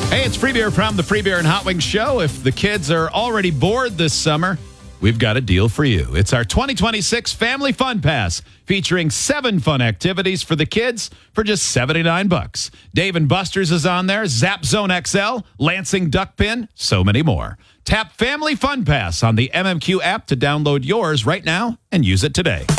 Hey, it's Free Beer from the Free Beer and Hot Wings Show. If the kids are already bored this summer, we've got a deal for you. It's our 2026 Family Fun Pass, featuring 7 fun activities for the kids for just $79. Dave & Buster's is on there, Zap Zone XL, Lansing Duck Pin, so many more. Tap Family Fun Pass on the MMQ app to download yours right now and use it today.